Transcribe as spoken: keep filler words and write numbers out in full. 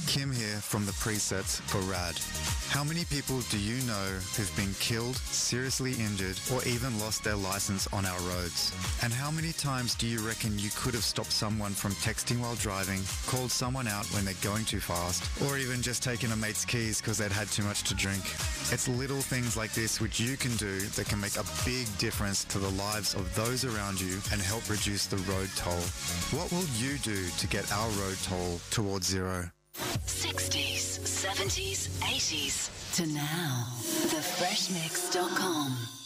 Kim here from the presets for RAD. How many people do you know who've been killed, seriously injured, or even lost their license on our roads? And how many times do you reckon you could have stopped someone from texting while driving, called someone out when they're going too fast, or even just taken a mate's keys because they'd had too much to drink? It's little things like this which you can do that can make a big difference to the lives of those around you and help reduce the road toll. What will you do to get our road toll towards zero? sixties, seventies, eighties to now. the fresh mix dot com